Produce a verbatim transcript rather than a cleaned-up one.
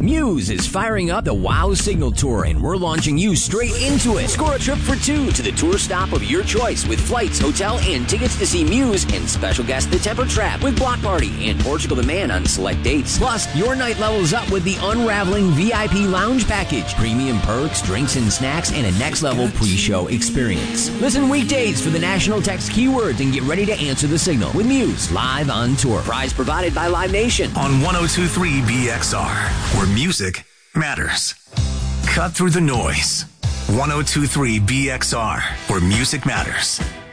Muse is firing up the WOW Signal Tour, and we're launching you straight into it. Score a trip for two to the tour stop of your choice with flights, hotel, and tickets to see Muse and special guest The Temper Trap with Block Party and Portugal the Man on select dates. Plus, your night levels up with the Unraveling V I P Lounge Package, premium perks, drinks and snacks, and a next-level pre-show experience. Listen weekdays for the national text keywords and get ready to answer the signal with Muse live on tour. Prize provided by Live Nation on one oh two point three B X R, where music matters. Cut through the noise. one oh two point three B X R, where music matters.